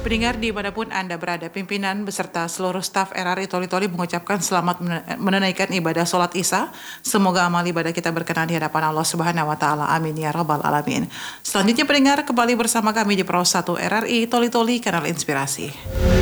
Pendengar dimanapun Anda berada, pimpinan beserta seluruh staf RRI Toli-Toli mengucapkan selamat menunaikan ibadah sholat Isya. Semoga amal ibadah kita berkenan di hadapan Allah Subhanahu wa Ta'ala. Amin ya Rabbal Alamin. Selanjutnya pendengar, kembali bersama kami di Pro 1 RRI Toli-Toli Kanal Inspirasi.